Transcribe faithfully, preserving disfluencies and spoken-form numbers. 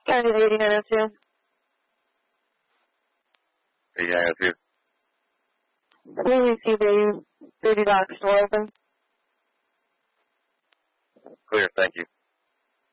County eighty nine oh two. eighty nine oh two. We received a baby box door open. Clear, thank you.